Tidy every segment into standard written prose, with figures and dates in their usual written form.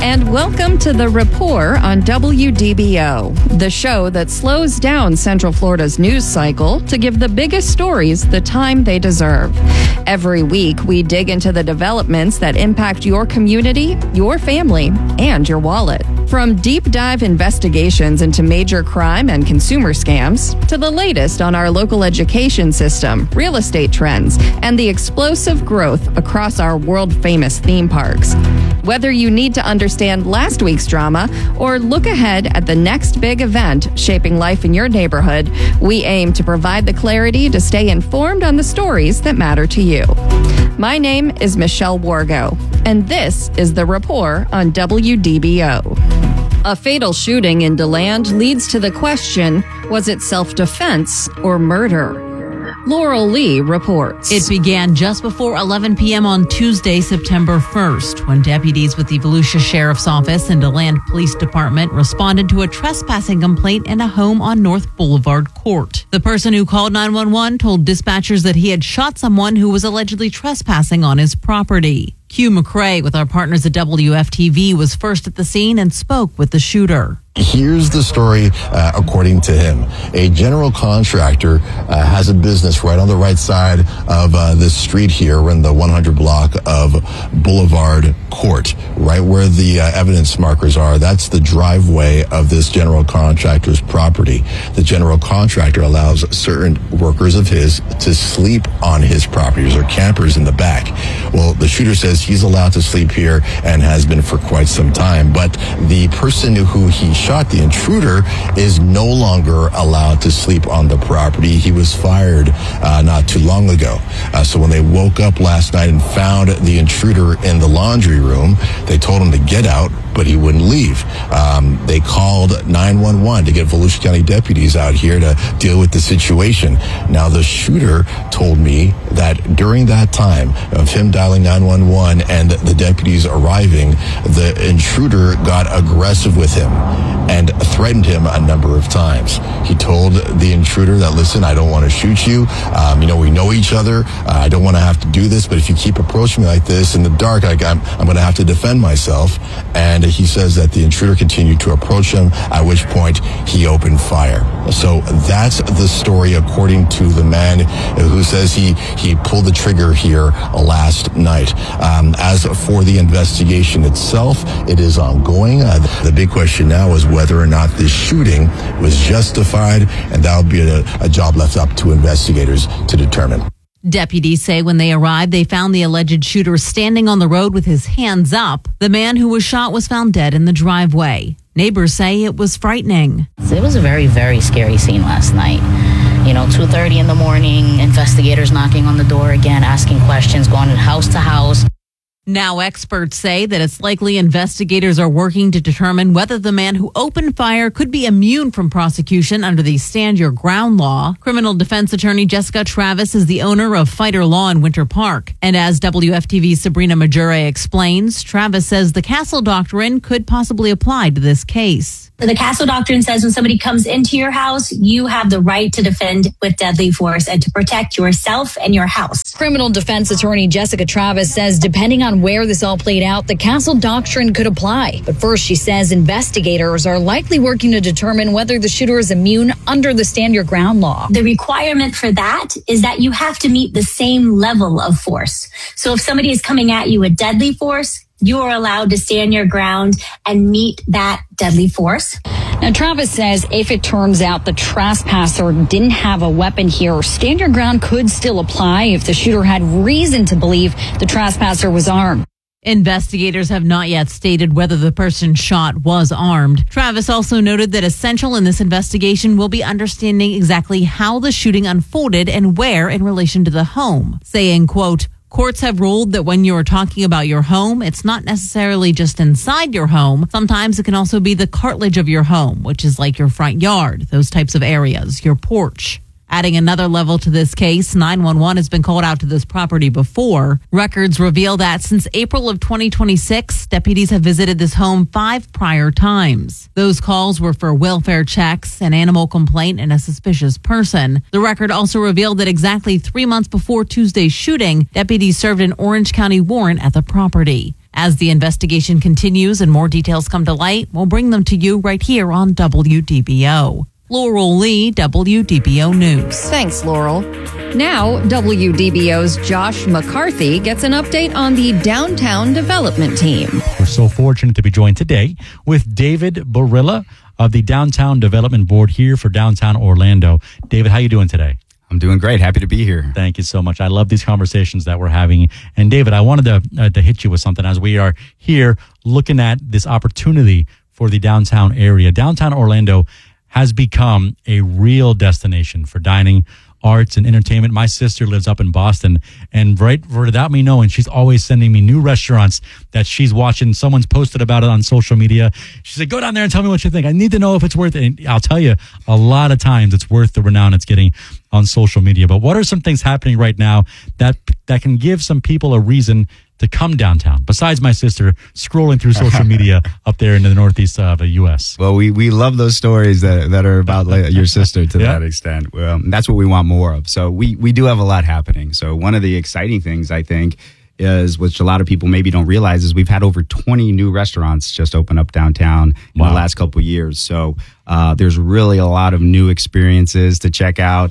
And welcome to The Rapport on WDBO, the show that slows down Central Florida's news cycle to give the biggest stories the time they deserve. Every week, we dig into the developments that impact your community, your family, and your wallet. From deep dive investigations into major crime and consumer scams, to the latest on our local education system, real estate trends, and the explosive growth across our world-famous theme parks. Whether you need to understand last week's drama or look ahead at the next big event shaping life in your neighborhood, we aim to provide the clarity to stay informed on the stories that matter to you. My name is Michelle Wargo, and this is The Rapport on WDBO. A fatal shooting in DeLand leads to the question, was it self-defense or murder? Laurel Lee reports. It began just before 11 p.m. on Tuesday, September 1st, when deputies with the Volusia Sheriff's Office and DeLand Police Department responded to a trespassing complaint in a home on North Boulevard Court. The person who called 911 told dispatchers that he had shot someone who was allegedly trespassing on his property. Hugh McRae with our partners at WFTV was first at the scene and spoke with the shooter. Here's the story according to him. A general contractor has a business right on the right side of this street here in the 100 block of Boulevard Court, right where the evidence markers are. That's the driveway of this general contractor's property. The general contractor allows certain workers of his to sleep on his properties or campers in the back. Well, the shooter says he's allowed to sleep here and has been for quite some time, but the person who he shot, the intruder, is no longer allowed to sleep on the property. He was fired not too long ago. So when they woke up last night and found the intruder in the laundry room, they told him to get out, but he wouldn't leave. They called 911 to get Volusia County deputies out here to deal with the situation. Now, the shooter told me that during that time of him dialing 911 and the deputies arriving, the intruder got aggressive with him and threatened him a number of times. He told the intruder that, listen, I don't want to shoot you. We know each other. I don't want to have to do this, but if you keep approaching me like this in the dark, I'm going to have to defend myself. And he says that the intruder continued to approach him, at which point he opened fire. So that's the story according to the man who says he pulled the trigger here last night. As for the investigation itself, it is ongoing. The big question now is whether or not this shooting was justified, and that will be a job left up to investigators to determine. Deputies say when they arrived, they found the alleged shooter standing on the road with his hands up. The man who was shot was found dead in the driveway. Neighbors say it was frightening. It was a very, very scary scene last night. 2:30 in the morning, investigators knocking on the door again, asking questions, going house to house. Now experts say that it's likely investigators are working to determine whether the man who opened fire could be immune from prosecution under the Stand Your Ground law. Criminal defense attorney Jessica Travis is the owner of Fighter Law in Winter Park. And as WFTV's Sabrina Majure explains, Travis says the Castle Doctrine could possibly apply to this case. The Castle Doctrine says when somebody comes into your house, you have the right to defend with deadly force and to protect yourself and your house. Criminal defense attorney Jessica Travis says depending on where this all played out, the Castle Doctrine could apply. But first, she says investigators are likely working to determine whether the shooter is immune under the Stand Your Ground law. The requirement for that is that you have to meet the same level of force. So if somebody is coming at you with deadly force, you are allowed to stand your ground and meet that deadly force. Now, Travis says if it turns out the trespasser didn't have a weapon here, Stand Your Ground could still apply if the shooter had reason to believe the trespasser was armed. Investigators have not yet stated whether the person shot was armed. Travis also noted that essential in this investigation will be understanding exactly how the shooting unfolded and where in relation to the home, saying, quote, courts have ruled that when you're talking about your home, it's not necessarily just inside your home. Sometimes it can also be the cartilage of your home, which is like your front yard, those types of areas, your porch. Adding another level to this case, 911 has been called out to this property before. Records reveal that since April of 2026, deputies have visited this home 5 prior times. Those calls were for welfare checks, an animal complaint, and a suspicious person. The record also revealed that exactly 3 months before Tuesday's shooting, deputies served an Orange County warrant at the property. As the investigation continues and more details come to light, we'll bring them to you right here on WDBO. Laurel Lee, WDBO News. Thanks, Laurel. Now, WDBO's Josh McCarthy gets an update on the Downtown Development Team. We're so fortunate to be joined today with David Barilla of the Downtown Development Board here for Downtown Orlando. David, how you doing today? I'm doing great. Happy to be here. Thank you so much. I love these conversations that we're having. And David, I wanted to hit you with something as we are here looking at this opportunity for the downtown area. Downtown Orlando has become a real destination for dining, arts, and entertainment. My sister lives up in Boston, and right without me knowing, she's always sending me new restaurants that she's watching. Someone's posted about it on social media. She said, go down there and tell me what you think. I need to know if it's worth it. And I'll tell you, a lot of times it's worth the renown it's getting on social media. But what are some things happening right now that can give some people a reason to come downtown, besides my sister scrolling through social media up there in the northeast of the U.S.? Well, we love those stories that are about your sister to that extent. That's what we want more of. So we do have a lot happening. So one of the exciting things, I think, is, which a lot of people maybe don't realize, is we've had over 20 new restaurants just open up downtown in the last couple of years. So there's really a lot of new experiences to check out,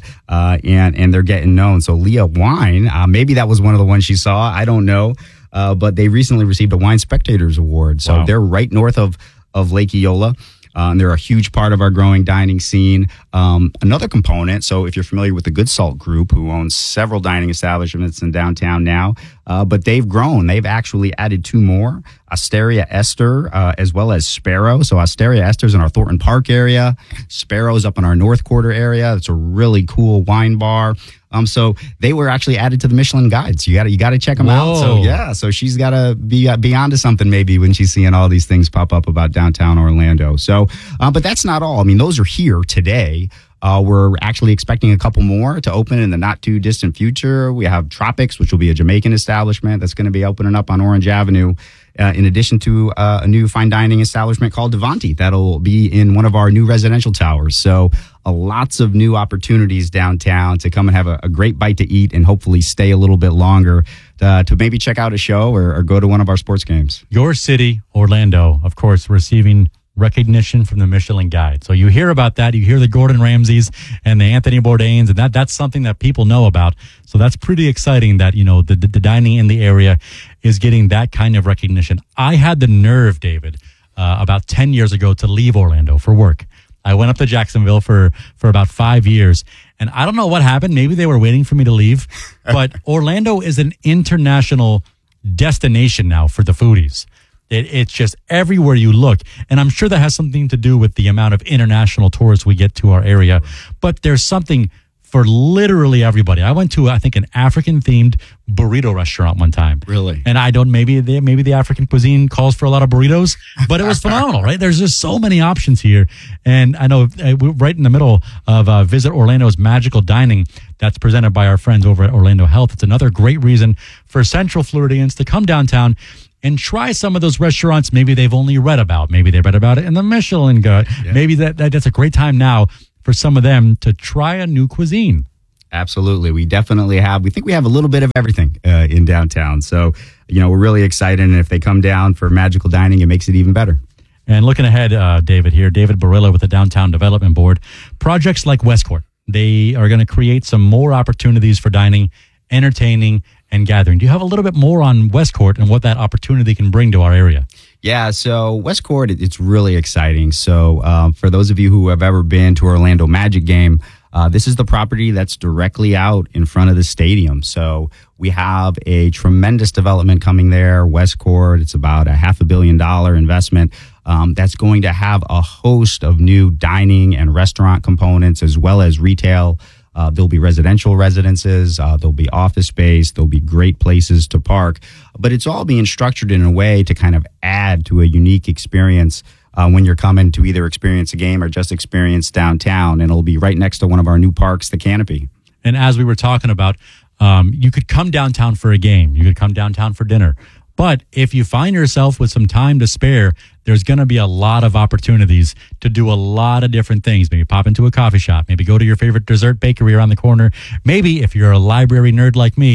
and they're getting known. So Leah Wine, maybe that was one of the ones she saw. I don't know. But they recently received a Wine Spectators Award. So they're right north of Lake Eola. And they're a huge part of our growing dining scene. Another component, so if you're familiar with the Good Salt Group, who owns several dining establishments in downtown now, but they've grown. They've actually added 2 more, Asteria Esther, as well as Sparrow. So Asteria Esther's in our Thornton Park area. Sparrow's up in our North Quarter area. It's a really cool wine bar. So they were actually added to the Michelin Guides. You got to check them out. So she's got to be onto something maybe when she's seeing all these things pop up about downtown Orlando. So, but that's not all. I mean, those are here today. We're actually expecting a couple more to open in the not too distant future. We have Tropics, which will be a Jamaican establishment that's going to be opening up on Orange Avenue. In addition to a new fine dining establishment called Devonti that'll be in one of our new residential towers. So lots of new opportunities downtown to come and have a great bite to eat and hopefully stay a little bit longer to maybe check out a show or go to one of our sports games. Your city, Orlando, of course, receiving recognition from the Michelin Guide. So you hear about that. You hear the Gordon Ramsays and the Anthony Bourdains, and that's something that people know about. So that's pretty exciting that, the dining in the area is getting that kind of recognition. I had the nerve, David, about 10 years ago to leave Orlando for work. I went up to Jacksonville for about 5 years, and I don't know what happened. Maybe they were waiting for me to leave, but Orlando is an international destination now for the foodies. It's just everywhere you look. And I'm sure that has something to do with the amount of international tourists we get to our area. But there's something for literally everybody. I went to, I think, an African-themed burrito restaurant one time. Really? And maybe the African cuisine calls for a lot of burritos, but it was phenomenal, right? There's just so many options here. And I know we're right in the middle of Visit Orlando's Magical Dining that's presented by our friends over at Orlando Health. It's another great reason for Central Floridians to come downtown and try some of those restaurants maybe they've only read about. Maybe they read about it in the Michelin Guide. Yeah. Maybe that's a great time now for some of them to try a new cuisine. Absolutely. We definitely have. We think we have a little bit of everything in downtown. So, we're really excited. And if they come down for Magical Dining, it makes it even better. And looking ahead, David Barilla with the Downtown Development Board, projects like Westcourt, they are going to create some more opportunities for dining, entertaining, and gathering. Do you have a little bit more on Westcourt and what that opportunity can bring to our area? Yeah, so Westcourt, it's really exciting. So for those of you who have ever been to Orlando Magic game, this is the property that's directly out in front of the stadium. So we have a tremendous development coming there, Westcourt. It's about a $500 million investment that's going to have a host of new dining and restaurant components as well as retail. There'll be residential residences, there'll be office space, there'll be great places to park, but it's all being structured in a way to kind of add to a unique experience when you're coming to either experience a game or just experience downtown, and it'll be right next to one of our new parks, the Canopy. And as we were talking about, you could come downtown for a game, you could come downtown for dinner, but if you find yourself with some time to spare, there's going to be a lot of opportunities to do a lot of different things. Maybe pop into a coffee shop, maybe go to your favorite dessert bakery around the corner. Maybe if you're a library nerd like me,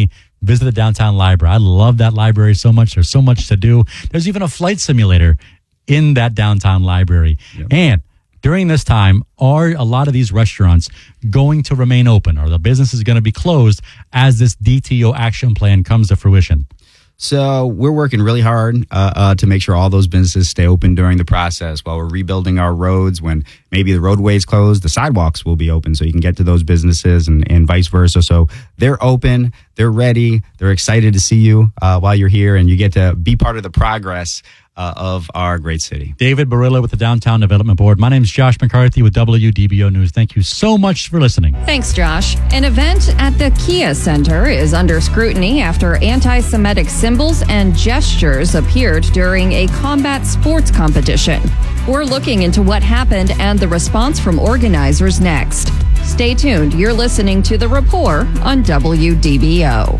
visit the downtown library. I love that library so much. There's so much to do. There's even a flight simulator in that downtown library. Yep. And during this time, are a lot of these restaurants going to remain open, or the business is going to be closed as this DTO action plan comes to fruition? So we're working really hard to make sure all those businesses stay open during the process while we're rebuilding our roads. When maybe the roadways close, the sidewalks will be open so you can get to those businesses and vice versa. So they're open, they're ready, they're excited to see you while you're here, and you get to be part of the progress of our great city. David Barilla with the Downtown Development Board. My name is Josh McCarthy with WDBO News. Thank you so much for listening. Thanks, Josh. An event at the Kia Center is under scrutiny after anti-Semitic symbols and gestures appeared during a combat sports competition. We're looking into what happened and the response from organizers next. Stay tuned. You're listening to The Rapport on WDBO.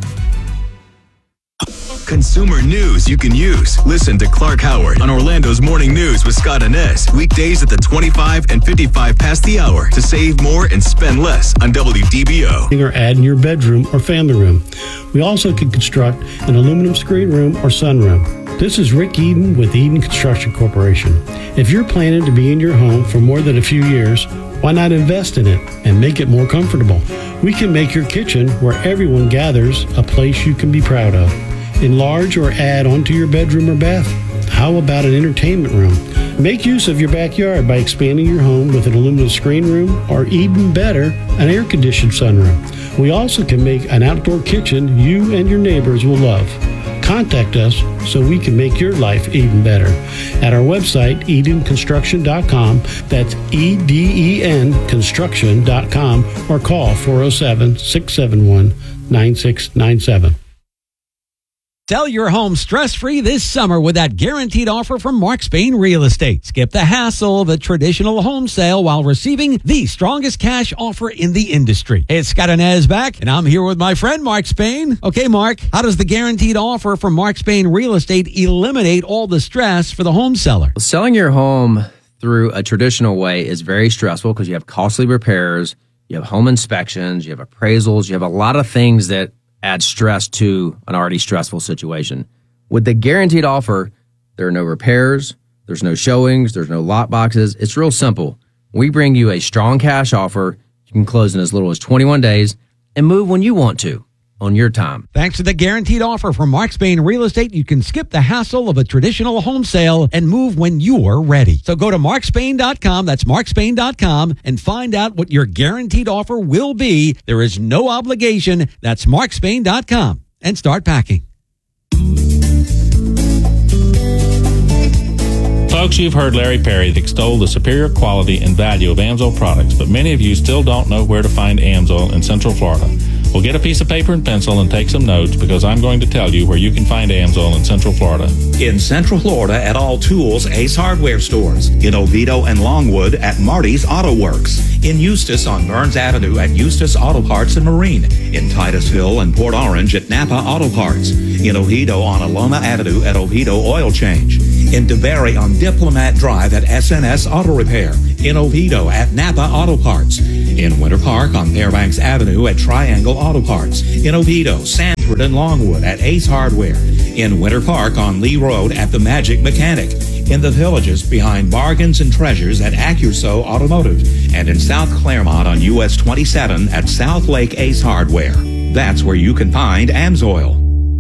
Consumer news you can use. Listen to Clark Howard on Orlando's Morning News with Scott Inez. Weekdays at the 25 and 55 past the hour to save more and spend less on WDBO. Or add in your bedroom or family room. We also can construct an aluminum screen room or sunroom. This is Rick Eden with Eden Construction Corporation. If you're planning to be in your home for more than a few years, why not invest in it and make it more comfortable? We can make your kitchen where everyone gathers a place you can be proud of. Enlarge or add onto your bedroom or bath. How about an entertainment room? Make use of your backyard by expanding your home with an aluminum screen room, or even better, an air-conditioned sunroom. We also can make an outdoor kitchen you and your neighbors will love. Contact us so we can make your life even better. At our website, EdenConstruction.com, that's EDEN Construction.com, or call 407-671-9697. Sell your home stress-free this summer with that guaranteed offer from Mark Spain Real Estate. Skip the hassle of a traditional home sale while receiving the strongest cash offer in the industry. Hey, it's Scott Inez back, and I'm here with my friend Mark Spain. Okay, Mark, how does the guaranteed offer from Mark Spain Real Estate eliminate all the stress for the home seller? Selling your home through a traditional way is very stressful because you have costly repairs, you have home inspections, you have appraisals, you have a lot of things that add stress to an already stressful situation. With the guaranteed offer, there are no repairs, there's no showings, there's no lock boxes. It's real simple. We bring you a strong cash offer. You can close in as little as 21 days and move when you want to, on your time. Thanks to the guaranteed offer from Mark Spain Real Estate, you can skip the hassle of a traditional home sale and move when you're ready. So go to markspain.com, that's markspain.com, and find out what your guaranteed offer will be. There is no obligation. That's markspain.com, and start packing. Folks, you've heard Larry Perry extol the superior quality and value of AMSOIL products, but many of you still don't know where to find AMSOIL in Central Florida. Well, get a piece of paper and pencil and take some notes, because I'm going to tell you where you can find AMSOIL in Central Florida. In Central Florida at all Tools Ace Hardware stores. In Oviedo and Longwood at Marty's Auto Works. In Eustis on Burns Avenue at Eustis Auto Parts and Marine. In Titusville and Port Orange at Napa Auto Parts. In Oviedo on Aloma Avenue at Oviedo Oil Change. In DeBerry on Diplomat Drive at SNS Auto Repair. In Oviedo at Napa Auto Parts. In Winter Park on Fairbanks Avenue at Triangle Auto Parts. In Oviedo, Sanford, and Longwood at Ace Hardware. In Winter Park on Lee Road at The Magic Mechanic. In the Villages behind Bargains and Treasures at Accuso Automotive. And in South Claremont on US 27 at South Lake Ace Hardware. That's where you can find AMSOIL.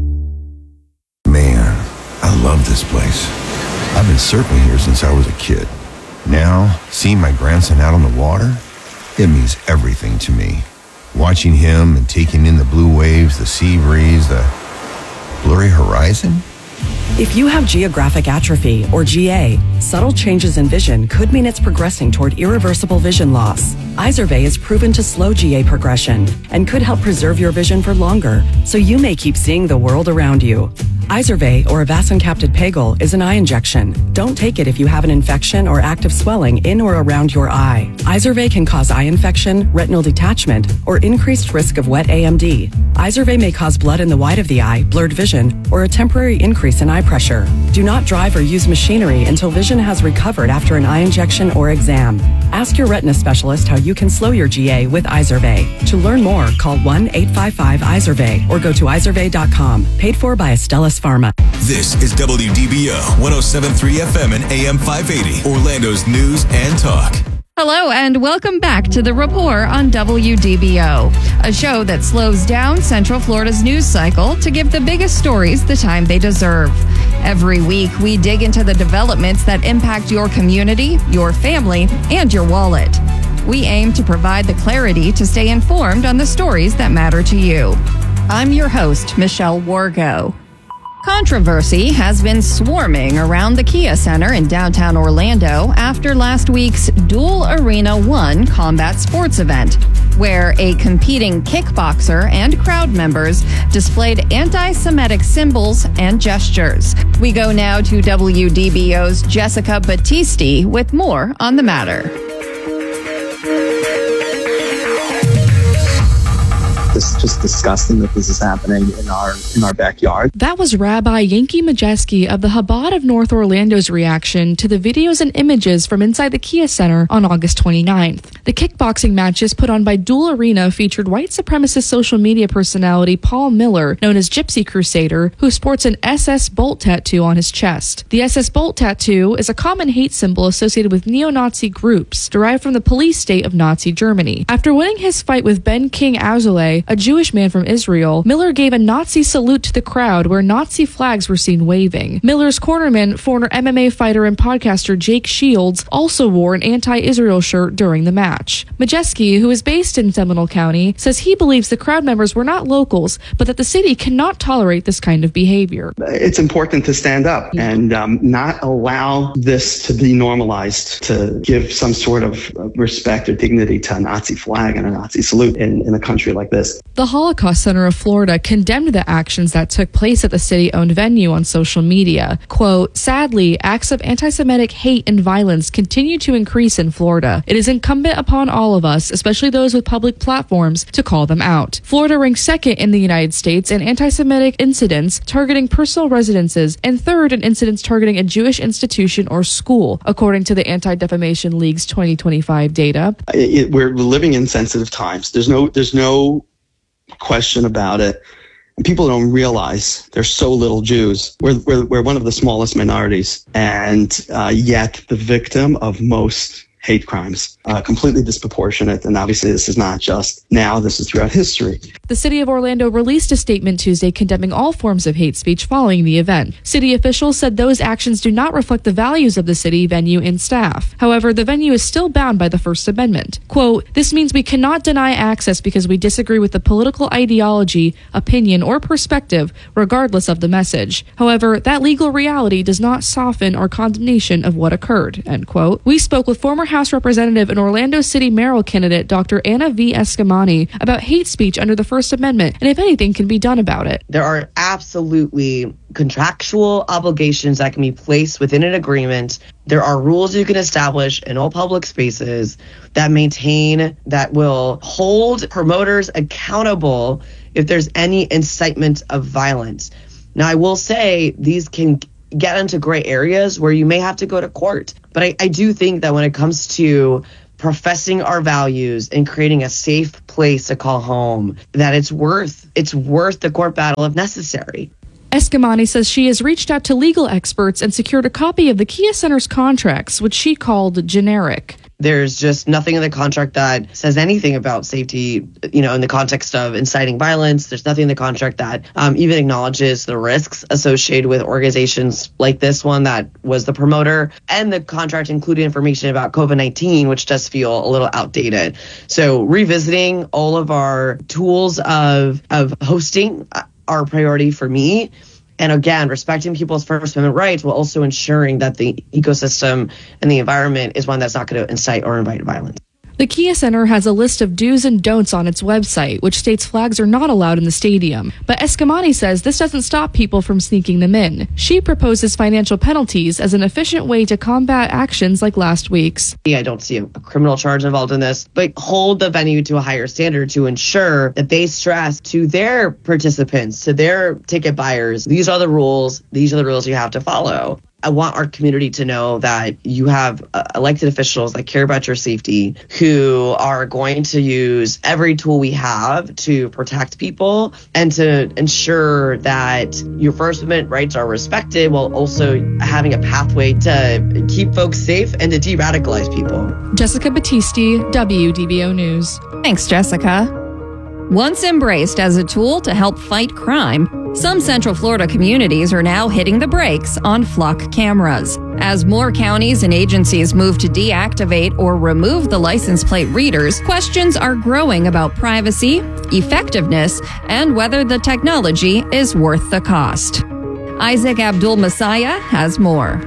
Man, I love this place. I've been surfing here since I was a kid. Now, seeing my grandson out on the water, it means everything to me. Watching him and taking in the blue waves, the sea breeze, the blurry horizon. If you have geographic atrophy, or GA, subtle changes in vision could mean it's progressing toward irreversible vision loss. Izervay is proven to slow GA progression and could help preserve your vision for longer, so you may keep seeing the world around you. Izervay, or avacincaptad pegol, is an eye injection. Don't take it if you have an infection or active swelling in or around your eye. Izervay can cause eye infection, retinal detachment, or increased risk of wet AMD. Izervay may cause blood in the white of the eye, blurred vision, or a temporary increase in eye eye pressure. Do not drive or use machinery until vision has recovered after an eye injection or exam. Ask your retina specialist how you can slow your GA with Izervay. To learn more, call 1-855-IZERVAY or go to izervay.com. Paid for by Astellas Pharma. This is WDBO 107.3 FM and AM 580, Orlando's news and talk. Hello and welcome back to The Rapport on WDBO, a show that slows down Central Florida's news cycle to give the biggest stories the time they deserve. Every week, we dig into the developments that impact your community, your family, and your wallet. We aim to provide the clarity to stay informed on the stories that matter to you. I'm your host, Michelle Wargo. Controversy has been swarming around the Kia Center in downtown Orlando after last week's Dual Arena 1 combat sports event, where a competing kickboxer and crowd members displayed anti-Semitic symbols and gestures. We go now to WDBO's Jessica Battisti with more on the matter. It's just disgusting that this is happening in our backyard. That was Rabbi Yankee Majewski of the Chabad of North Orlando's reaction to the videos and images from inside the Kia Center on August 29th. The kickboxing matches put on by Dual Arena featured white supremacist social media personality Paul Miller, known as Gypsy Crusader, who sports an SS Bolt tattoo on his chest. The SS Bolt tattoo is a common hate symbol associated with neo-Nazi groups derived from the police state of Nazi Germany. After winning his fight with Ben King Azulay, a Jewish man from Israel, Miller gave a Nazi salute to the crowd where Nazi flags were seen waving. Miller's cornerman, former MMA fighter and podcaster Jake Shields, also wore an anti-Israel shirt during the match. Majewski, who is based in Seminole County, says he believes the crowd members were not locals, but that the city cannot tolerate this kind of behavior. It's important to stand up and not allow this to be normalized, to give some sort of respect or dignity to a Nazi flag and a Nazi salute in a country like this. The Holocaust Center of Florida condemned the actions that took place at the city-owned venue on social media. Quote, "Sadly, acts of anti-Semitic hate and violence continue to increase in Florida. It is incumbent upon all of us, especially those with public platforms, to call them out." Florida ranks second in the United States in anti-Semitic incidents targeting personal residences and third in incidents targeting a Jewish institution or school, according to the Anti-Defamation League's 2025 data. We're living in sensitive times. There's no question about it. And people don't realize there's so little Jews. We're one of the smallest minorities, and yet the victim of most hate crimes, completely disproportionate. And obviously this is not just now, this is throughout history. The city of Orlando released a statement Tuesday condemning all forms of hate speech following the event. City officials said those actions do not reflect the values of the city, venue, and staff. However, the venue is still bound by the First Amendment. Quote, "This means we cannot deny access because we disagree with the political ideology, opinion, or perspective, regardless of the message. However, that legal reality does not soften our condemnation of what occurred," end quote. We spoke with former House Representative and Orlando City mayoral candidate Dr. Anna V. Escamani about hate speech under the First Amendment and if anything can be done about it. There are absolutely contractual obligations that can be placed within an agreement. There are rules you can establish in all public spaces that will hold promoters accountable if there's any incitement of violence. Now, I will say these can get into gray areas where you may have to go to court. But I do think that when it comes to professing our values and creating a safe place to call home, that it's worth the court battle if necessary. Escamani says she has reached out to legal experts and secured a copy of the Kia Center's contracts, which she called generic. There's just nothing in the contract that says anything about safety, in the context of inciting violence. There's nothing in the contract that even acknowledges the risks associated with organizations like this one that was the promoter. And the contract included information about COVID-19, which does feel a little outdated. So revisiting all of our tools of hosting are a priority for me. And again, respecting people's First Amendment rights while also ensuring that the ecosystem and the environment is one that's not going to incite or invite violence. The Kia Center has a list of do's and don'ts on its website, which states flags are not allowed in the stadium. But Escamani says this doesn't stop people from sneaking them in. She proposes financial penalties as an efficient way to combat actions like last week's. I don't see a criminal charge involved in this, but hold the venue to a higher standard to ensure that they stress to their participants, to their ticket buyers, these are the rules. These are the rules you have to follow. I want our community to know that you have elected officials that care about your safety, who are going to use every tool we have to protect people and to ensure that your First Amendment rights are respected, while also having a pathway to keep folks safe and to de-radicalize people. Jessica Battisti, WDBO News. Thanks, Jessica. Once embraced as a tool to help fight crime, some Central Florida communities are now hitting the brakes on flock cameras. As more counties and agencies move to deactivate or remove the license plate readers, questions are growing about privacy, effectiveness, and whether the technology is worth the cost. Isaac Abdul Messiah has more.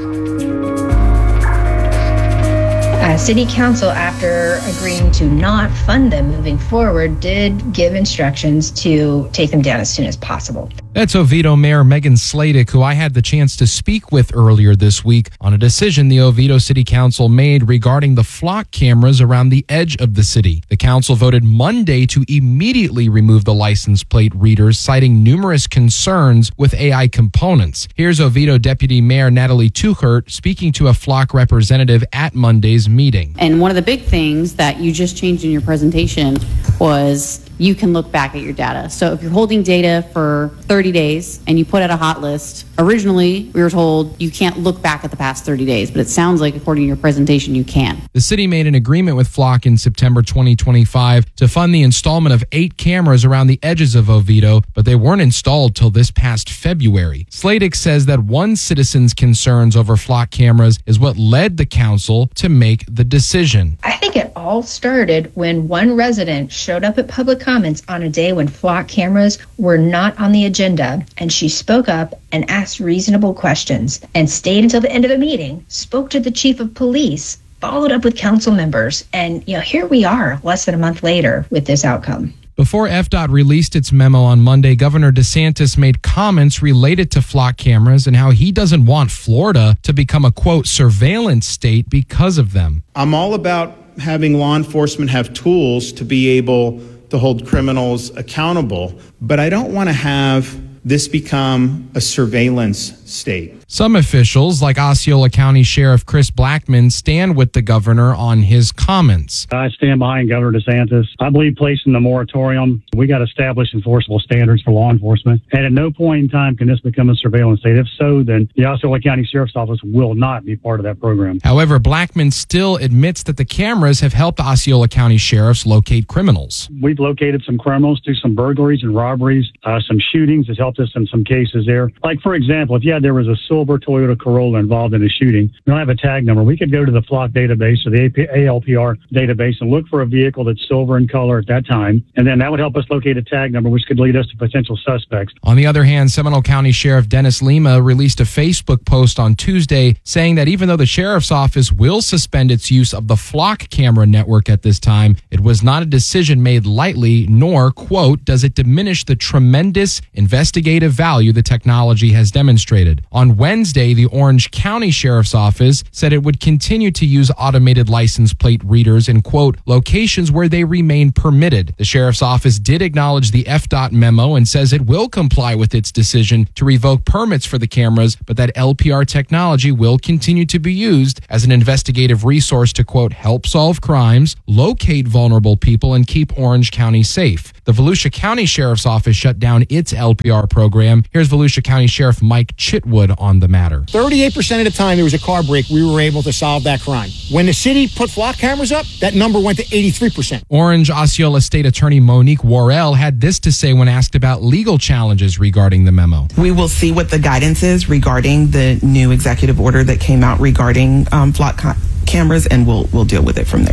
City Council, after agreeing to not fund them moving forward, did give instructions to take them down as soon as possible. That's Oviedo Mayor Megan Sladek, who I had the chance to speak with earlier this week on a decision the Oviedo City Council made regarding the flock cameras around the edge of the city. The council voted Monday to immediately remove the license plate readers, citing numerous concerns with AI components. Here's Oviedo Deputy Mayor Natalie Tuchert speaking to a flock representative at Monday's meeting. And one of the big things that you just changed in your presentation was you can look back at your data. So if you're holding data for 30 days and you put out a hot list, originally we were told you can't look back at the past 30 days, but it sounds like according to your presentation, you can. The city made an agreement with Flock in September 2025 to fund the installment of 8 cameras around the edges of Oviedo, but they weren't installed till this past February. Sladek says that one citizen's concerns over Flock cameras is what led the council to make the decision. I think it all started when one resident showed up at public comments on a day when flock cameras were not on the agenda, and she spoke up and asked reasonable questions and stayed until the end of the meeting, spoke to the chief of police, followed up with council members, and here we are less than a month later with this outcome. Before FDOT released its memo on Monday, Governor DeSantis made comments related to flock cameras and how he doesn't want Florida to become a, quote, surveillance state because of them. I'm all about having law enforcement have tools to be able to hold criminals accountable, but I don't want to have this become a surveillance state. Some officials, like Osceola County Sheriff Chris Blackman, stand with the governor on his comments. I stand behind Governor DeSantis. I believe placing the moratorium, we got to establish enforceable standards for law enforcement. And at no point in time can this become a surveillance state. If so, then the Osceola County Sheriff's Office will not be part of that program. However, Blackman still admits that the cameras have helped Osceola County sheriffs locate criminals. We've located some criminals through some burglaries and robberies, some shootings has helped us in some cases there. Like, for example, if there was a silver Toyota Corolla involved in a shooting, we don't have a tag number. We could go to the Flock database or the ALPR database and look for a vehicle that's silver in color at that time, and then that would help us locate a tag number, which could lead us to potential suspects. On the other hand, Seminole County Sheriff Dennis Lima released a Facebook post on Tuesday saying that even though the sheriff's office will suspend its use of the Flock camera network at this time, it was not a decision made lightly, nor, quote, does it diminish the tremendous investigative value the technology has demonstrated. On Wednesday, the Orange County Sheriff's Office said it would continue to use automated license plate readers in, quote, locations where they remain permitted. The Sheriff's Office did acknowledge the FDOT memo and says it will comply with its decision to revoke permits for the cameras, but that LPR technology will continue to be used as an investigative resource to, quote, help solve crimes, locate vulnerable people, and keep Orange County safe. The Volusia County Sheriff's Office shut down its LPR program. Here's Volusia County Sheriff Mike Chitwood on the matter. 38% of the time there was a car break, we were able to solve that crime. When the city put flock cameras up, that number went to 83%. Orange Osceola State Attorney Monique Worrell had this to say when asked about legal challenges regarding the memo. We will see what the guidance is regarding the new executive order that came out regarding flock cameras, and we'll deal with it from there.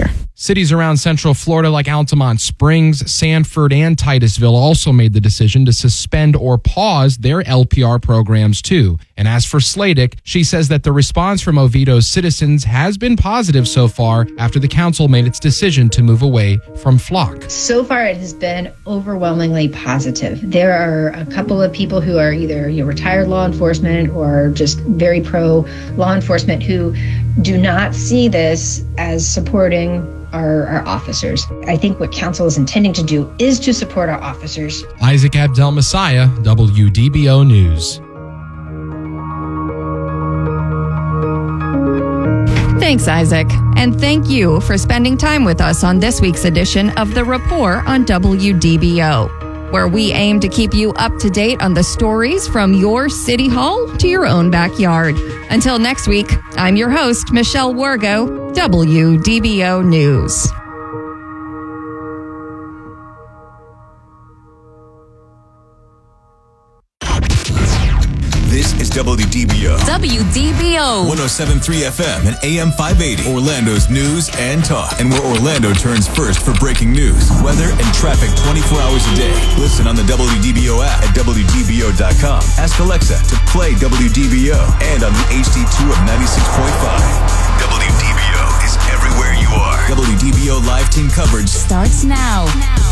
Cities around Central Florida like Altamont Springs, Sanford, and Titusville also made the decision to suspend or pause their LPR programs too. And as for Sladek, she says that the response from Oviedo's citizens has been positive so far after the council made its decision to move away from Flock. So far, it has been overwhelmingly positive. There are a couple of people who are either retired law enforcement or just very pro law enforcement who do not see this as supporting our officers. I think what council is intending to do is to support our officers. Isaac Abdel Messiah, WDBO News. Thanks, Isaac. And thank you for spending time with us on this week's edition of The Rapport on WDBO, where we aim to keep you up to date on the stories from your city hall to your own backyard. Until next week, I'm your host, Michelle Wargo, WDBO News. This is WDBO. WDBO. 107.3 FM and AM 580. Orlando's news and talk. And where Orlando turns first for breaking news, weather, and traffic 24 hours a day. Listen on the WDBO app at WDBO.com. Ask Alexa to play WDBO and on the HD2 of 96.5. WDBO is everywhere you are. WDBO live team coverage starts now.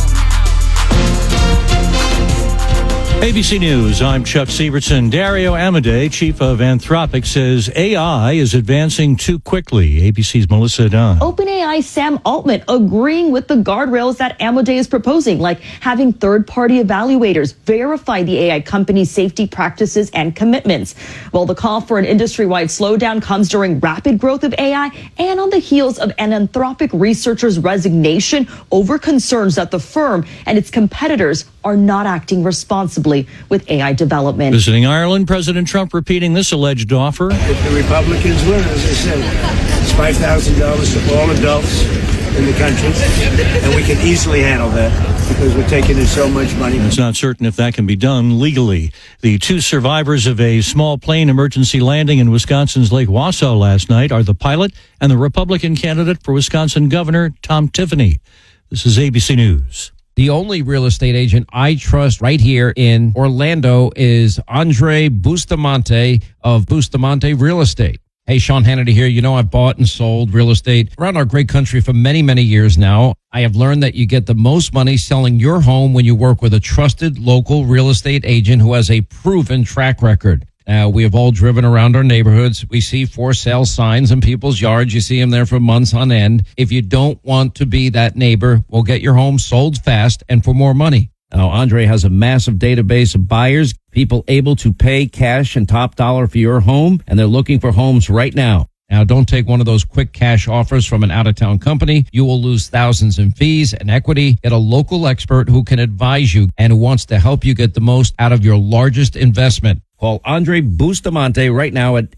ABC News, I'm Chuck Sievertson. Dario Amodei, chief of Anthropic, says AI is advancing too quickly. ABC's Melissa Dunn. OpenAI Sam Altman agreeing with the guardrails that Amodei is proposing, like having third-party evaluators verify the AI company's safety practices and commitments. Well, the call for an industry-wide slowdown comes during rapid growth of AI and on the heels of an Anthropic researcher's resignation over concerns that the firm and its competitors are not acting responsibly with AI development. Visiting Ireland, President Trump repeating this alleged offer. If the Republicans win, as I said, it's $5,000 to all adults in the country, and we can easily handle that because we're taking in so much money. It's not certain if that can be done legally. The two survivors of a small plane emergency landing in Wisconsin's Lake Wausau last night are the pilot and the Republican candidate for Wisconsin Governor, Tom Tiffany. This is ABC News. The only real estate agent I trust right here in Orlando is Andre Bustamante of Bustamante Real Estate. Hey, Sean Hannity here. You know, I've bought and sold real estate around our great country for many, many years now. I have learned that you get the most money selling your home when you work with a trusted local real estate agent who has a proven track record. Now, we have all driven around our neighborhoods. We see for sale signs in people's yards. You see them there for months on end. If you don't want to be that neighbor, we'll get your home sold fast and for more money. Now, Andre has a massive database of buyers, people able to pay cash and top dollar for your home, and they're looking for homes right now. Now, don't take one of those quick cash offers from an out-of-town company. You will lose thousands in fees and equity. Get a local expert who can advise you and who wants to help you get the most out of your largest investment. Call Andre Bustamante right now at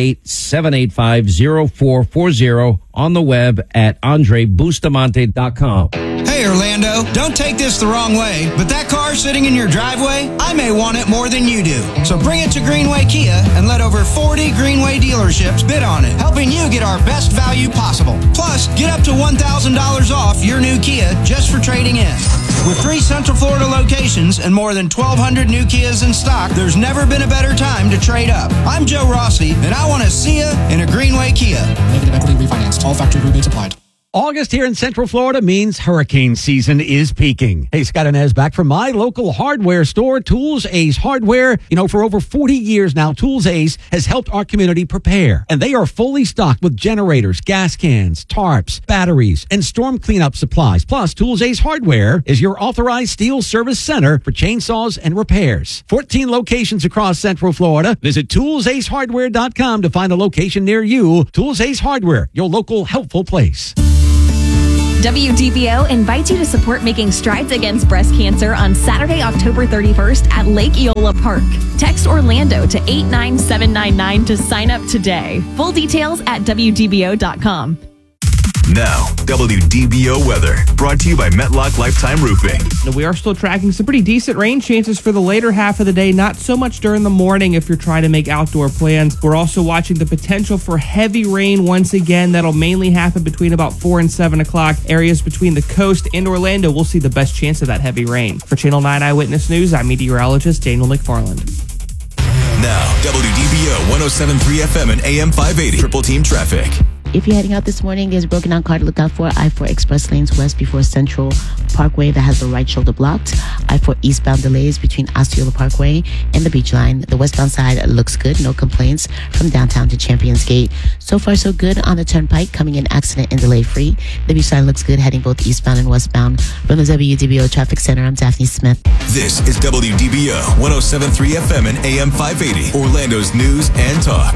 888-785-0440 on the web at andrebustamante.com. Hey, Orlando, don't take this the wrong way, but that car sitting in your driveway, I may want it more than you do. So bring it to Greenway Kia and let over 40 Greenway dealerships bid on it, helping you get our best value possible. Plus, get up to $1,000 off your new Kia just for trading in. With 3 Central Florida locations and more than 1,200 new Kias in stock, there's never been a better time to trade up. I'm Joe Rossi, and I want to see you in a Greenway Kia. Negative equity refinanced. All factory rebates applied. August here in Central Florida means hurricane season is peaking. Hey, Scott Inez back from my local hardware store, Tools Ace Hardware. You know, for over 40 years now, Tools Ace has helped our community prepare. And they are fully stocked with generators, gas cans, tarps, batteries, and storm cleanup supplies. Plus, Tools Ace Hardware is your authorized steel service center for chainsaws and repairs. 14 locations across Central Florida. Visit toolsacehardware.com to find a location near you. Tools Ace Hardware, your local helpful place. WDBO invites you to support Making Strides Against Breast Cancer on Saturday, October 31st at Lake Eola Park. Text Orlando to 89799 to sign up today. Full details at WDBO.com. Now, WDBO weather, brought to you by Metlock Lifetime Roofing. We are still tracking some pretty decent rain chances for the later half of the day, not so much during the morning if you're trying to make outdoor plans. We're also watching the potential for heavy rain once again. That'll mainly happen between about 4 and 7 o'clock. Areas between the coast and Orlando will see the best chance of that heavy rain. For Channel 9 Eyewitness News, I'm meteorologist Daniel McFarland. Now, WDBO 107.3 FM and AM 580. Triple Team Traffic. If you're heading out this morning, there's a broken down car to look out for. I-4 express lanes west before Central Parkway that has the right shoulder blocked. I-4 eastbound delays between Osceola Parkway and the Beach Line. The westbound side looks good, no complaints from downtown to Champions Gate. So far, so good on the Turnpike, coming in accident and delay free. The Beach Line looks good, heading both eastbound and westbound. From the WDBO Traffic Center, I'm Daphne Smith. This is WDBO 107.3 FM and AM 580. Orlando's news and talk.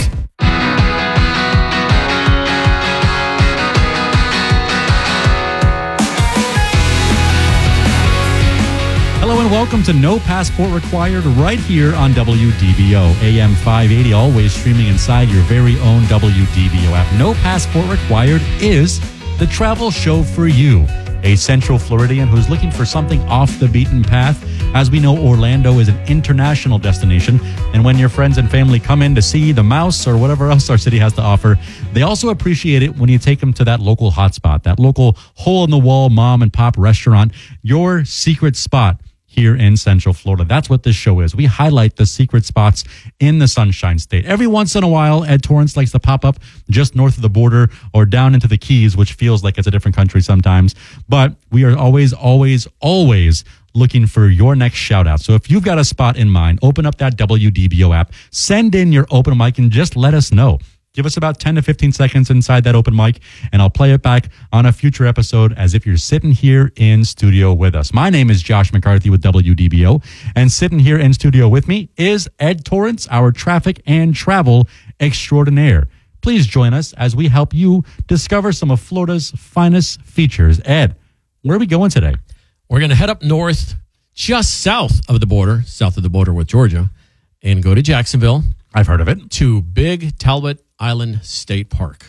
Hello and welcome to No Passport Required right here on WDBO AM 580, always streaming inside your very own WDBO app. No Passport Required is the travel show for you, a Central Floridian who's looking for something off the beaten path. As we know, Orlando is an international destination, and when your friends and family come in to see the mouse or whatever else our city has to offer, they also appreciate it when you take them to that local hotspot, that local hole-in-the-wall mom and pop restaurant, your secret spot here in Central Florida. That's what this show is. We highlight the secret spots in the Sunshine State. Every once in a while, Ed Torrance likes to pop up just north of the border or down into the Keys, which feels like it's a different country sometimes. But we are always looking for your next shout out. So if you've got a spot in mind, open up that WDBO app, send in your open mic and just let us know. Give us about 10 to 15 seconds inside that open mic, and I'll play it back on a future episode as if you're sitting here in studio with us. My name is Josh McCarthy with WDBO, and sitting here in studio with me is Ed Torrance, our traffic and travel extraordinaire. Please join us as we help you discover some of Florida's finest features. Ed, where are we going today? We're going to head up north, just south of the border with Georgia, and go to Jacksonville. I've heard of it. To Big Talbot Island State Park.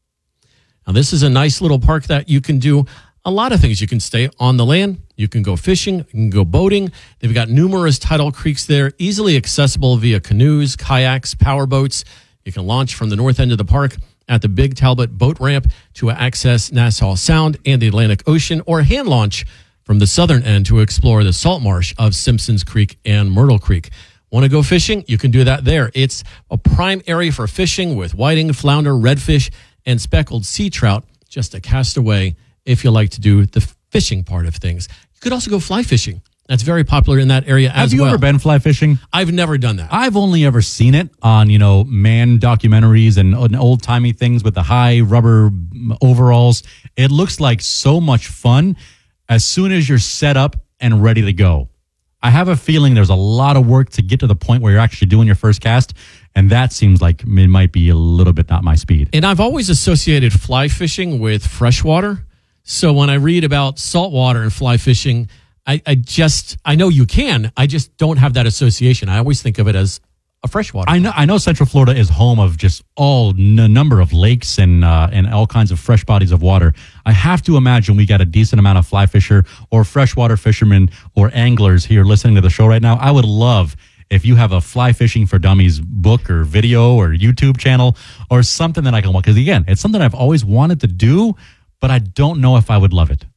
Now, this is a nice little park that you can do a lot of things. You can stay on the land. You can go fishing. You can go boating. They've got numerous tidal creeks there, easily accessible via canoes, kayaks, power boats. You can launch from the north end of the park at the Big Talbot boat ramp to access Nassau Sound and the Atlantic Ocean, or hand launch from the southern end to explore the salt marsh of Simpsons Creek and Myrtle Creek. Want to go fishing? You can do that there. It's a prime area for fishing with whiting, flounder, redfish, and speckled sea trout, just a cast away if you like to do the fishing part of things. You could also go fly fishing. That's very popular in that area as well. Have you ever been fly fishing? I've never done that. I've only ever seen it on, man documentaries and old-timey things with the high rubber overalls. It looks like so much fun as soon as you're set up and ready to go. I have a feeling there's a lot of work to get to the point where you're actually doing your first cast, and that seems like it might be a little bit not my speed. And I've always associated fly fishing with freshwater. So when I read about saltwater and fly fishing, I know you can. I just don't have that association. I always think of it as a freshwater. I know Central Florida is home of just number of lakes and all kinds of fresh bodies of water. I have to imagine we got a decent amount of fly fisher or freshwater fishermen or anglers here listening to the show right now. I would love if you have a Fly Fishing for Dummies book or video or YouTube channel or something that I can watch. Because again, it's something I've always wanted to do, but I don't know if I would love it.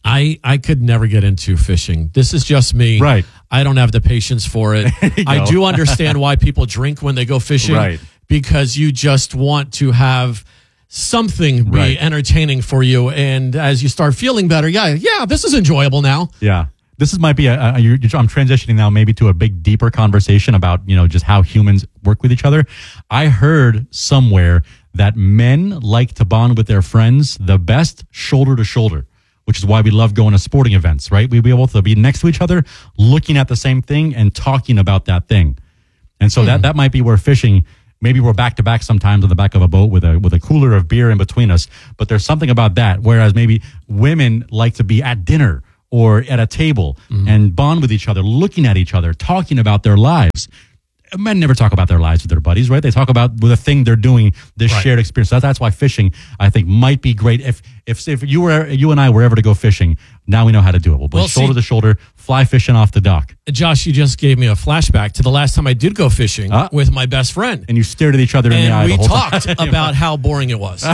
I could never get into fishing. This is just me. Right. I don't have the patience for it. I do understand why people drink when they go fishing. Right. Because you just want to have something be entertaining for you. And as you start feeling better, this is enjoyable now. Yeah. This might be I'm transitioning now maybe to a big, deeper conversation about, just how humans work with each other. I heard somewhere that men like to bond with their friends the best shoulder to shoulder, which is why we love going to sporting events, right? We'd be able to be next to each other, looking at the same thing and talking about that thing. And so that might be where fishing, maybe we're back to back sometimes on the back of a boat with a cooler of beer in between us. But there's something about that. Whereas maybe women like to be at dinner or at a table and bond with each other, looking at each other, talking about their lives. men never talk about their lives with their buddies, right? They talk about the thing they're doing, this shared experience. So that's why fishing, I think, might be great. If you and I were ever to go fishing, now we know how to do it. We'll be shoulder to shoulder, fly fishing off the dock. Josh, you just gave me a flashback to the last time I did go fishing with my best friend. And you stared at each other in the eye. And we the whole talked time. about how boring it was.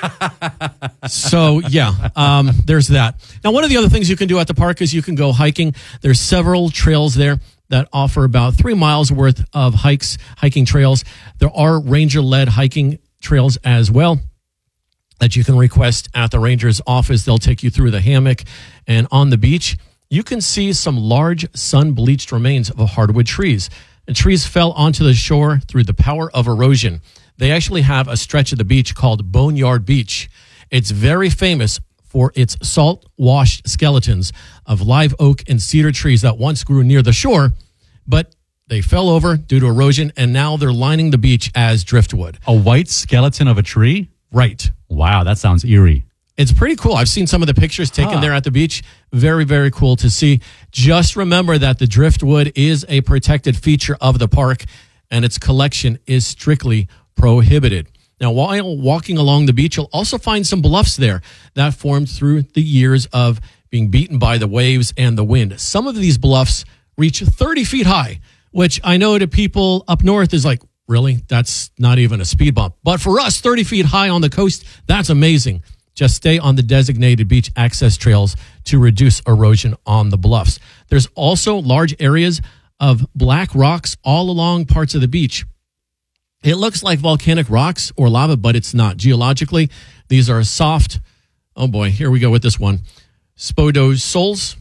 So, there's that. Now, one of the other things you can do at the park is you can go hiking. There's several trails there that offer about 3 miles worth of hiking trails. There are ranger-led hiking trails as well that you can request at the ranger's office. They'll take you through the hammock. And on the beach, you can see some large sun-bleached remains of hardwood trees. The trees fell onto the shore through the power of erosion. They actually have a stretch of the beach called Boneyard Beach. It's very famous for its salt-washed skeletons of live oak and cedar trees that once grew near the shore, but they fell over due to erosion, and now they're lining the beach as driftwood. A white skeleton of a tree? Right. Wow, that sounds eerie. It's pretty cool. I've seen some of the pictures taken there at the beach. Very, very cool to see. Just remember that the driftwood is a protected feature of the park, and its collection is strictly prohibited. Now, while walking along the beach, you'll also find some bluffs there that formed through the years of being beaten by the waves and the wind. Some of these bluffs reach 30 feet high, which I know to people up north is like, really? That's not even a speed bump. But for us, 30 feet high on the coast, that's amazing. Just stay on the designated beach access trails to reduce erosion on the bluffs. There's also large areas of black rocks all along parts of the beach. It looks like volcanic rocks or lava, but it's not. Geologically, these are soft, oh boy, here we go with this one, spodosols.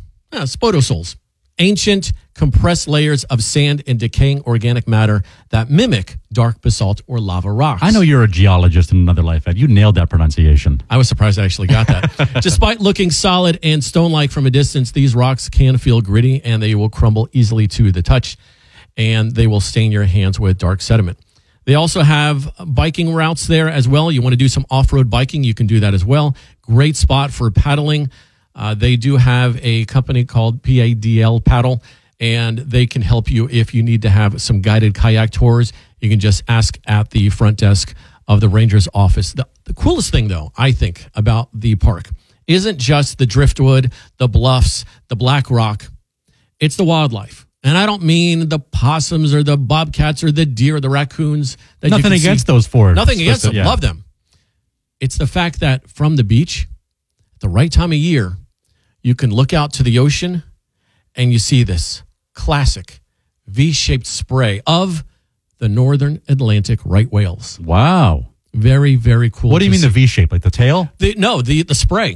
Ancient compressed layers of sand and decaying organic matter that mimic dark basalt or lava rocks. I know you're a geologist in another life, Ed. You nailed that pronunciation. I was surprised I actually got that. Despite looking solid and stone-like from a distance, these rocks can feel gritty and they will crumble easily to the touch, and they will stain your hands with dark sediment. They also have biking routes there as well. You want to do some off-road biking, you can do that as well. Great spot for paddling. They do have a company called PADL Paddle, and they can help you if you need to have some guided kayak tours. You can just ask at the front desk of the ranger's office. The coolest thing, though, I think, about the park isn't just the driftwood, the bluffs, the black rock. It's the wildlife. And I don't mean the possums or the bobcats or the deer or the raccoons. That Nothing you can against see. those four. Nothing against them. Yeah. Love them. It's the fact that from the beach, at the right time of year, you can look out to the ocean and you see this classic V-shaped spray of the northern Atlantic right whales. Wow. Very, very cool. What do you mean the V-shape? Like the tail? The spray.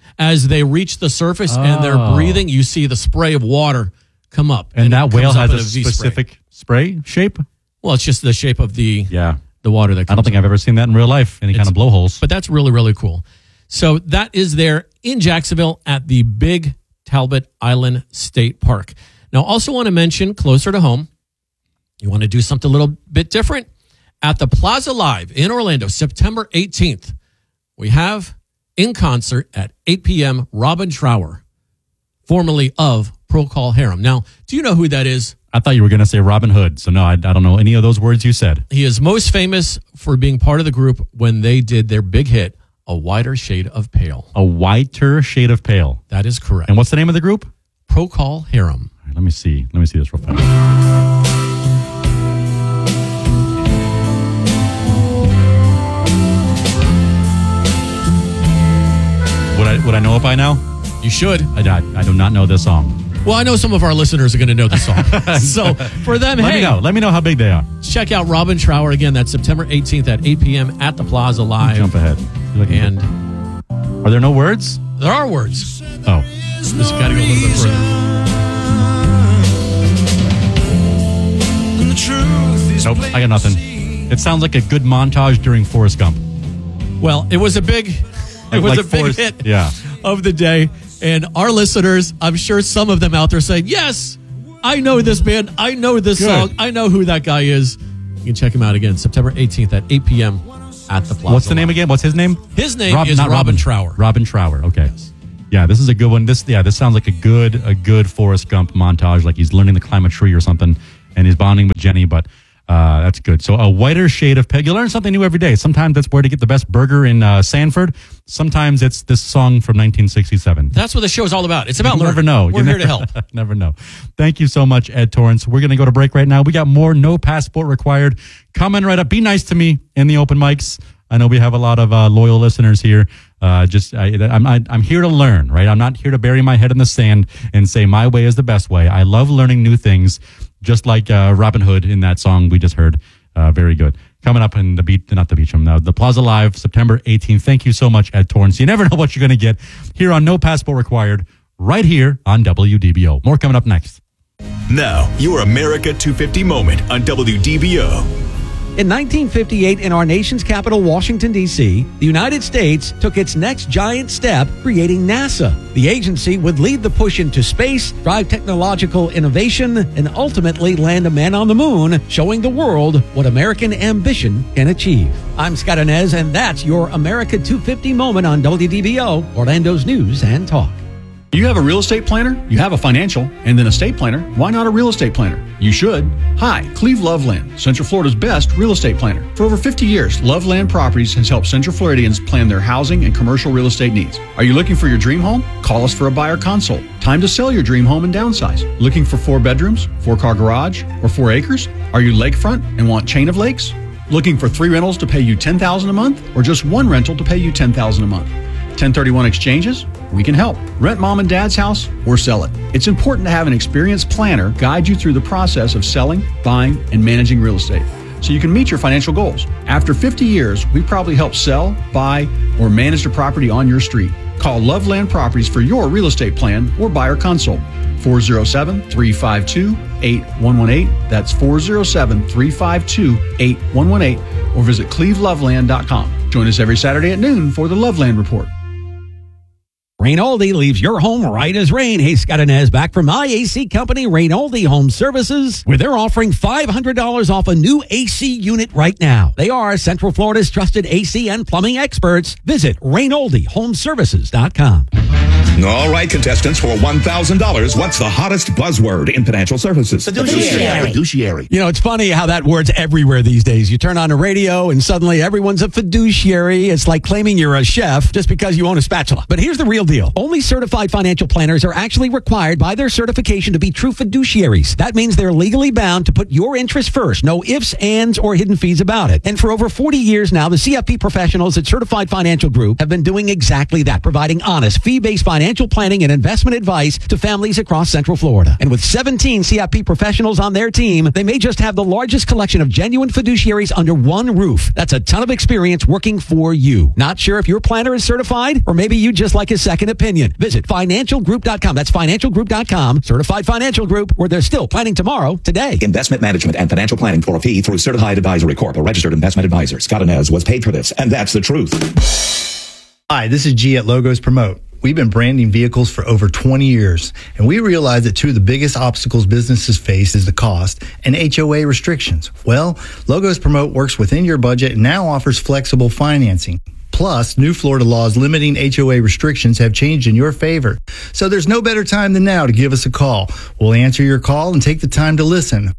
As they reach the surface and they're breathing, you see the spray of water come up. And that whale has a V-spray. specific spray shape? Well, it's just the shape of the water that comes I don't think I've ever seen that in real life, any kind of blowholes. But that's really, really cool. So that is there in Jacksonville at the Big Talbot Island State Park. Now, also want to mention closer to home, you want to do something a little bit different? At the Plaza Live in Orlando, September 18th, we have in concert at 8 p.m. Robin Trower, formerly of Procol Harum. Now, do you know who that is? I thought you were going to say Robin Hood. So no, I don't know any of those words you said. He is most famous for being part of the group when they did their big hit, A Whiter Shade of Pale. A Whiter Shade of Pale. That is correct. And what's the name of the group? Procol Harum. All right, let me see this real fast. Would I know it by now? You should. I do not know this song. Well, I know some of our listeners are going to know the song. So for them, Let me know how big they are. Check out Robin Trower again. That's September 18th at 8 p.m. at the Plaza Live. Jump ahead. And are there no words? There are words. Oh. Just got to go a little bit further. Nope, I got nothing. It sounds like a good montage during Forrest Gump. Well, it was a big hit of the day. And our listeners, I'm sure some of them out there saying, yes, I know this band. I know this song. I know who that guy is. You can check him out again, September 18th at 8 p.m. at the Plaza. What's the name again? What's his name? His name is Robin Trower. Robin Trower. Okay. Yes. Yeah, this is a good one. This sounds like a good Forrest Gump montage, like he's learning to climb a tree or something. and he's bonding with Jenny, but that's good. So a whiter shade of pale. You learn something new every day. Sometimes that's where to get the best burger in Sanford. Sometimes it's this song from 1967. That's what the show is all about. It's about You learning. never know. We're You here never- to help. Never know. Thank you so much, Ed Torrance. We're going to go to break right now. We got more No Passport Required coming right up. Be nice to me in the open mics. I know we have a lot of loyal listeners here. I'm here to learn, right? I'm not here to bury my head in the sand and say my way is the best way. I love learning new things, just like Robin Hood in that song we just heard. Very good. Coming up in the Plaza Live, September 18th. Thank you so much, Ed Torrance. You never know what you're going to get here on No Passport Required, right here on WDBO. More coming up next. Now, your America 250 moment on WDBO. In 1958, in our nation's capital, Washington, D.C., the United States took its next giant step, creating NASA. The agency would lead the push into space, drive technological innovation, and ultimately land a man on the moon, showing the world what American ambition can achieve. I'm Scott Inez, and that's your America 250 moment on WDBO, Orlando's News and Talk. You have a real estate planner, you have a financial, and then a estate planner. Why not a real estate planner? You should. Hi, Cleve Loveland, Central Florida's best real estate planner. For over 50 years, Loveland Properties has helped Central Floridians plan their housing and commercial real estate needs. Are you looking for your dream home? Call us for a buyer consult. Time to sell your dream home and downsize. Looking for 4 bedrooms, 4-car garage, or 4 acres? Are you lakefront and want chain of lakes? Looking for 3 rentals to pay you $10,000 a month, or just 1 rental to pay you $10,000 a month? 1031 exchanges? We can help. Rent mom and dad's house or sell it. It's important to have an experienced planner guide you through the process of selling, buying, and managing real estate so you can meet your financial goals. After 50 years, we probably help sell, buy, or manage the property on your street. Call Loveland Properties for your real estate plan or buyer consult. 407-352-8118. That's 407-352-8118. Or visit cleveloveland.com. Join us every Saturday at noon for the Loveland Report. Rainoldi leaves your home right as rain. Hey, Scott Inez back from my AC company, Rainoldi Home Services, where they're offering $500 off a new AC unit right now. They are Central Florida's trusted AC and plumbing experts. Visit RainoldiHomeservices.com. All right, contestants, for $1,000, what's the hottest buzzword in financial services? Fiduciary. You know, it's funny how that word's everywhere these days. You turn on the radio and suddenly everyone's a fiduciary. It's like claiming you're a chef just because you own a spatula. But here's the real deal. Only certified financial planners are actually required by their certification to be true fiduciaries. That means they're legally bound to put your interest first. No ifs, ands, or hidden fees about it. And for over 40 years now, the CFP professionals at Certified Financial Group have been doing exactly that, providing honest, fee-based financial planning and investment advice to families across Central Florida. And with 17 CFP professionals on their team, they may just have the largest collection of genuine fiduciaries under one roof. That's a ton of experience working for you. Not sure if your planner is certified, or maybe you just like a second opinion. Visit financialgroup.com. That's financialgroup.com. Certified Financial Group, where they're still planning tomorrow, today. Investment management and financial planning for a fee through Certified Advisory Corp., a registered investment advisor. Scott Inez was paid for this, and that's the truth. Hi, this is G at Logos Promote. We've been branding vehicles for over 20 years, and we realize that two of the biggest obstacles businesses face is the cost and HOA restrictions. Well, Logos Promote works within your budget and now offers flexible financing. Plus, new Florida laws limiting HOA restrictions have changed in your favor. So there's no better time than now to give us a call. We'll answer your call and take the time to listen.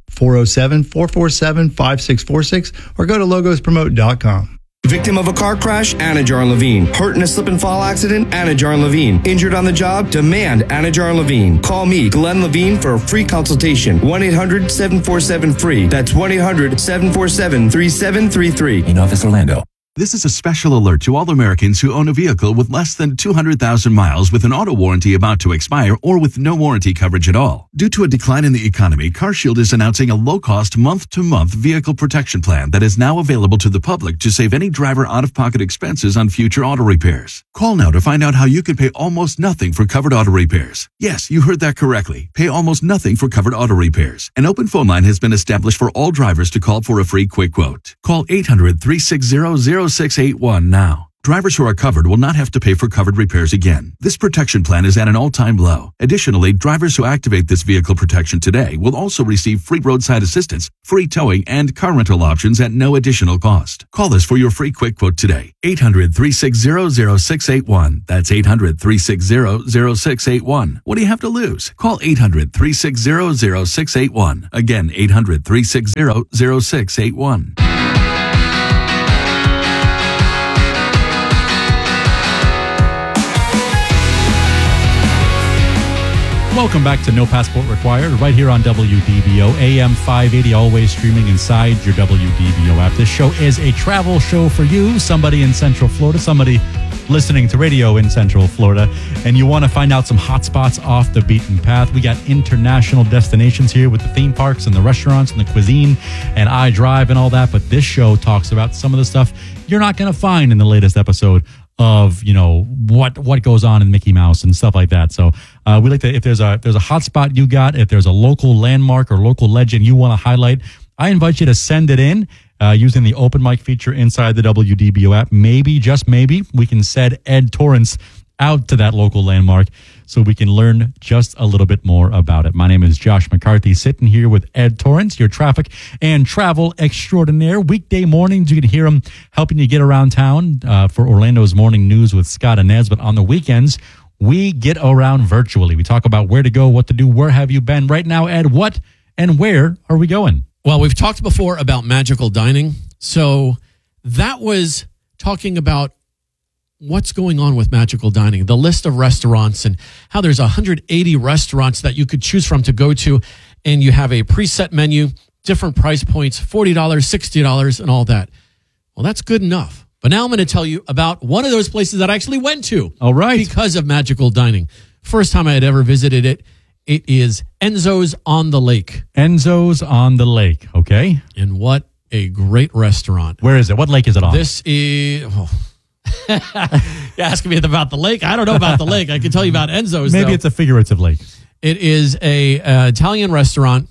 407-447-5646 or go to logospromote.com. Victim of a car crash? Anajar and Levine. Hurt in a slip and fall accident? Anajar and Levine. Injured on the job? Demand Anajar and Levine. Call me, Glenn Levine, for a free consultation. 1-800-747-FREE. That's 1-800-747-3733. In Office Orlando. This is a special alert to all Americans who own a vehicle with less than 200,000 miles with an auto warranty about to expire or with no warranty coverage at all. Due to a decline in the economy, CarShield is announcing a low-cost month-to-month vehicle protection plan that is now available to the public to save any driver out-of-pocket expenses on future auto repairs. Call now to find out how you can pay almost nothing for covered auto repairs. Yes, you heard that correctly. Pay almost nothing for covered auto repairs. An open phone line has been established for all drivers to call for a free quick quote. Call 800-360-0681 now. Drivers who are covered will not have to pay for covered repairs again. This protection plan is at an all-time low. Additionally, drivers who activate this vehicle protection today will also receive free roadside assistance, free towing, and car rental options at no additional cost. Call us for your free quick quote today. 800-360-0681. That's 800-360-0681. What do you have to lose? Call 800-360-0681. Again, 800-360-0681. Welcome back to No Passport Required, right here on WDBO, AM 580, always streaming inside your WDBO app. This show is a travel show for you, somebody in Central Florida, somebody listening to radio in Central Florida, and you want to find out some hot spots off the beaten path. We got international destinations here with the theme parks and the restaurants and the cuisine and iDrive and all that, but this show talks about some of the stuff you're not going to find in the latest episode of, you know, what goes on in Mickey Mouse and stuff like that. So we like to, if there's a hot spot you got, if there's a local landmark or local legend you want to highlight, I invite you to send it in using the open mic feature inside the WDBO app. Maybe, just maybe, we can send Ed Torrance out to that local landmark so we can learn just a little bit more about it. My name is Josh McCarthy, sitting here with Ed Torrance, your traffic and travel extraordinaire. Weekday mornings, you can hear him helping you get around town for Orlando's Morning News with Scott Inez. But on the weekends, we get around virtually. We talk about where to go, what to do, where have you been. Right now, Ed, what and where are we going? Well, we've talked before about magical dining. So that was talking about what's going on with magical dining, the list of restaurants and how there's 180 restaurants that you could choose from to go to. And you have a preset menu, different price points, $40, $60 and all that. Well, that's good enough. But now I'm going to tell you about one of those places that I actually went to. All right. Because of magical dining. First time I had ever visited it. It is Enzo's on the Lake. Enzo's on the Lake. Okay. And what a great restaurant. Where is it? What lake is it on? This is... You're asking me about the lake. I don't know about the lake. I can tell you about Enzo's. Maybe though. It's a figurative lake. It is a Italian restaurant,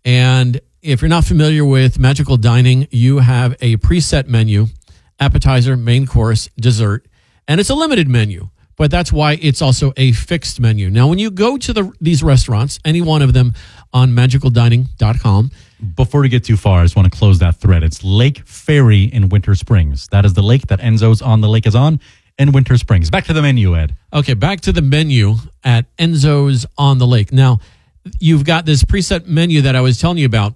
and if you're not familiar with magical dining, you have a preset menu, appetizer, main course, dessert, and it's a limited menu. But that's why it's also a fixed menu. Now, when you go to these restaurants, any one of them on magicaldining.com. Before we get too far, I just want to close that thread. It's Lake Ferry in Winter Springs. That is the lake that Enzo's on the Lake is on in Winter Springs. Back to the menu, Ed. Okay, back to the menu at Enzo's on the Lake. Now, you've got this preset menu that I was telling you about.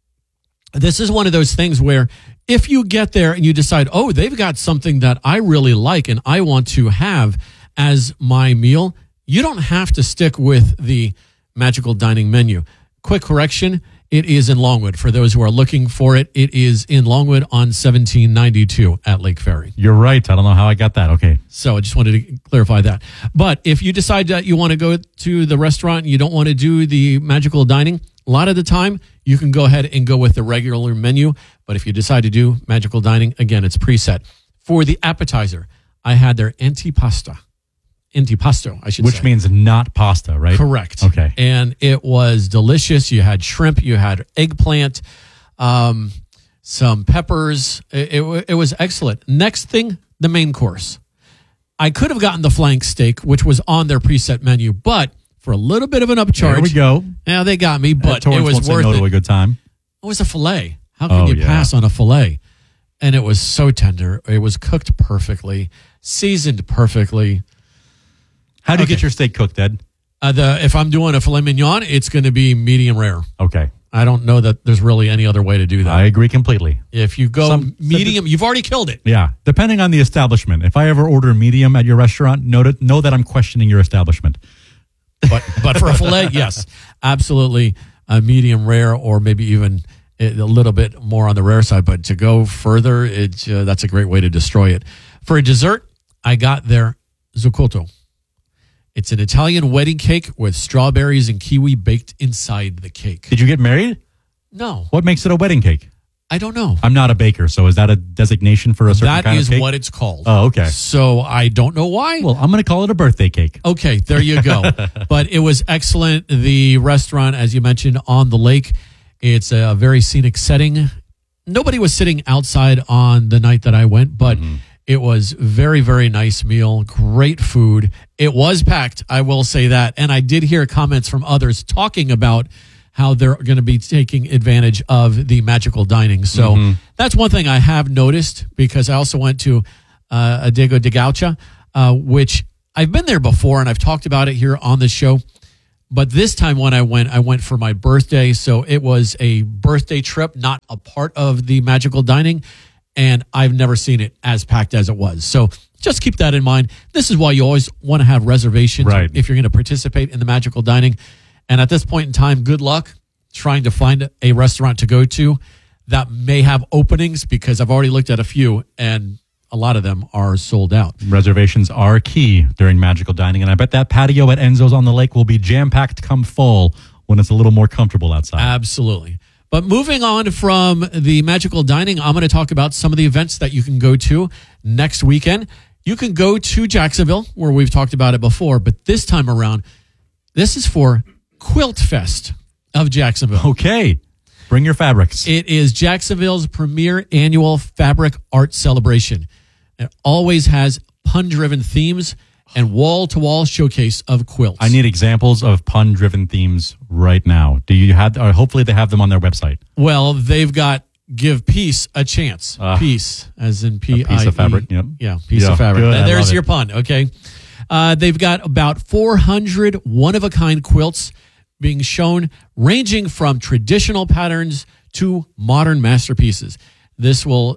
This is one of those things where if you get there and you decide, oh, they've got something that I really like and I want to have as my meal, you don't have to stick with the magical dining menu. Quick correction, it is in Longwood. For those who are looking for it, it is in Longwood on 1792 at Lake Ferry. You're right. I don't know how I got that. Okay. So I just wanted to clarify that. But if you decide that you want to go to the restaurant and you don't want to do the magical dining, a lot of the time you can go ahead and go with the regular menu. But if you decide to do magical dining, again, it's preset. For the appetizer, I had their antipasto, I should say. Which means not pasta, right? Correct. Okay. And it was delicious. You had shrimp, you had eggplant, some peppers. It was excellent. Next thing, the main course. I could have gotten the flank steak, which was on their preset menu, but for a little bit of an upcharge. There we go. Now they got me, but it was worth it. To a good time. It was a filet. How can you pass on a filet? And it was so tender. It was cooked perfectly, seasoned perfectly. How do you get your steak cooked, Ed? If I'm doing a filet mignon, it's going to be medium rare. Okay. I don't know that there's really any other way to do that. I agree completely. If you go medium, you've already killed it. Yeah. Depending on the establishment. If I ever order medium at your restaurant, know that I'm questioning your establishment. But for a filet, yes, absolutely. A medium rare, or maybe even a little bit more on the rare side. But to go further, that's a great way to destroy it. For a dessert, I got their zucotto. It's an Italian wedding cake with strawberries and kiwi baked inside the cake. Did you get married? No. What makes it a wedding cake? I don't know. I'm not a baker, so is that a designation for a certain kind of cake? That is what it's called. Oh, okay. So I don't know why. Well, I'm going to call it a birthday cake. Okay, there you go. But it was excellent. The restaurant, as you mentioned, on the lake, it's a very scenic setting. Nobody was sitting outside on the night that I went, but It was very, very nice meal, great food. It was packed, I will say that. And I did hear comments from others talking about how they're going to be taking advantage of the magical dining. So that's one thing I have noticed, because I also went to Diego de Gaucha, which I've been there before and I've talked about it here on the show. But this time when I went for my birthday. So it was a birthday trip, not a part of the magical dining. And I've never seen it as packed as it was. So just keep that in mind. This is why you always want to have reservations if you're going to participate in the magical dining. And at this point in time, good luck trying to find a restaurant to go to that may have openings, because I've already looked at a few and a lot of them are sold out. Reservations are key during magical dining. And I bet that patio at Enzo's on the Lake will be jam-packed come fall when it's a little more comfortable outside. Absolutely. But moving on from the magical dining, I'm going to talk about some of the events that you can go to next weekend. You can go to Jacksonville, where we've talked about it before, but this time around, this is for Quilt Fest of Jacksonville. Okay. Bring your fabrics. It is Jacksonville's premier annual fabric art celebration. It always has pun-driven themes and wall-to-wall showcase of quilts. I need examples of pun-driven themes right now. Do you have, or hopefully they have them on their website? Well, they've got Give Peace a Chance. Peace, as in P-I-E. A piece of fabric, yep. Yeah, piece of fabric. Good, There's your pun, okay? They've got about 400 one-of-a-kind quilts being shown, ranging from traditional patterns to modern masterpieces. This will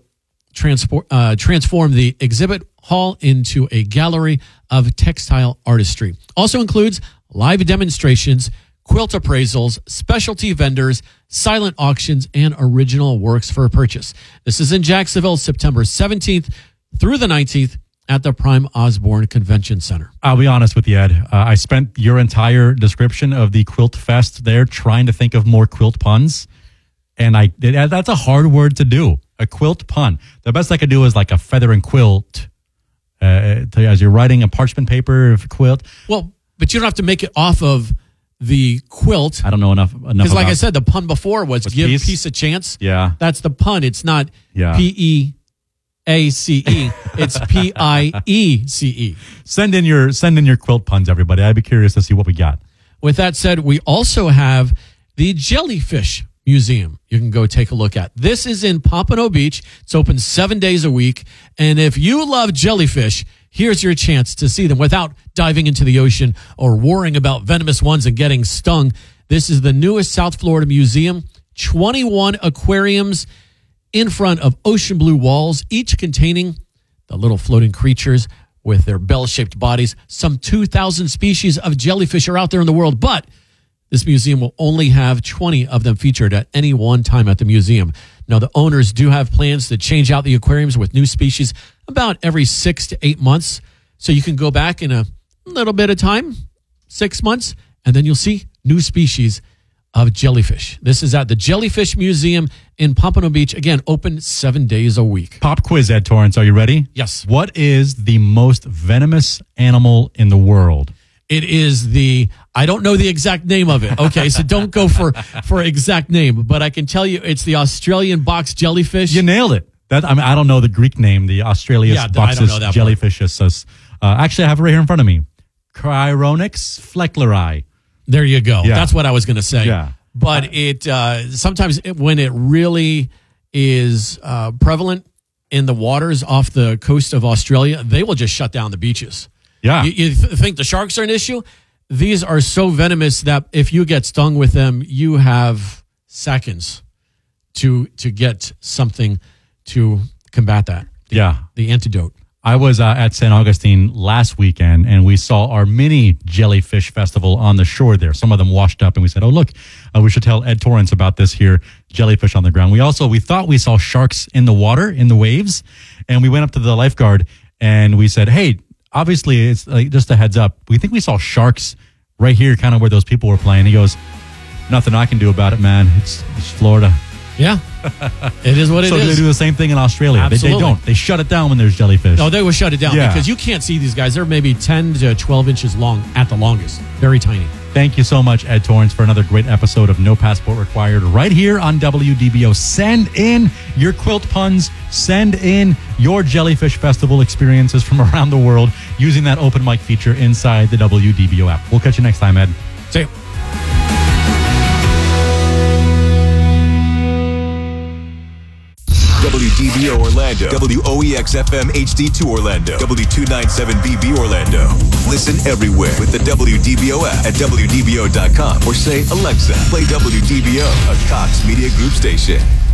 transform the exhibit hall into a gallery of textile artistry. Also includes live demonstrations, quilt appraisals, specialty vendors, silent auctions, and original works for purchase. This is in Jacksonville, September 17th through the 19th at the Prime Osborne Convention Center. I'll be honest with you, Ed. I spent your entire description of the Quilt Fest there trying to think of more quilt puns, and that's a hard word to do. A quilt pun. The best I could do is like a feather and quilt. As you're writing a parchment paper quilt. Well, but you don't have to make it off of the quilt. I don't know enough. Because like I said, the pun before was give peace a chance. Yeah. That's the pun. It's not P-E-A-C-E. It's P-I-E-C-E. Send in your quilt puns, everybody. I'd be curious to see what we got. With that said, we also have the Jellyfish Museum you can go take a look at. This is in Pompano Beach. It's open 7 days a week. And if you love jellyfish, here's your chance to see them without diving into the ocean or worrying about venomous ones and getting stung. This is the newest South Florida museum. 21 aquariums in front of ocean blue walls, each containing the little floating creatures with their bell-shaped bodies. Some 2,000 species of jellyfish are out there in the world, but this museum will only have 20 of them featured at any one time at the museum. Now, the owners do have plans to change out the aquariums with new species about every 6 to 8 months. So you can go back in a little bit of time, 6 months, and then you'll see new species of jellyfish. This is at the Jellyfish Museum in Pompano Beach. Again, open 7 days a week. Pop quiz, Ed Torrance. Are you ready? Yes. What is the most venomous animal in the world? It is I don't know the exact name of it. Okay, so don't go for exact name, but I can tell you it's the Australian box jellyfish. You nailed it. I don't know the Greek name, the Australian boxus jellyfish. Actually, I have it right here in front of me. Chironix fleckleri. There you go. Yeah. That's what I was going to say. Yeah. But sometimes when it really is prevalent in the waters off the coast of Australia, they will just shut down the beaches. Yeah. You think the sharks are an issue? These are so venomous that if you get stung with them, you have seconds to get something to combat that. The antidote. I was at St. Augustine last weekend, and we saw our mini jellyfish festival on the shore there. Some of them washed up, and we said, oh, look, we should tell Ed Torrance about this here, jellyfish on the ground. We thought we saw sharks in the water, in the waves, and we went up to the lifeguard, and we said, hey, obviously, it's like just a heads up. We think we saw sharks right here, kind of where those people were playing. He goes, nothing I can do about it, man. It's Florida. Yeah, it is what it is. So they do the same thing in Australia. Absolutely. They don't. They shut it down when there's jellyfish. No, they will shut it down Yeah. because you can't see these guys. They're maybe 10 to 12 inches long at the longest. Very tiny. Thank you so much, Ed Torrance, for another great episode of No Passport Required right here on WDBO. Send in your quilt puns. Send in your Jellyfish Festival experiences from around the world using that open mic feature inside the WDBO app. We'll catch you next time, Ed. See you. WDBO Orlando, WOEX-FM HD2 Orlando, W297BB Orlando. Listen everywhere with the WDBO app at WDBO.com or say, Alexa, play WDBO, a Cox Media Group station.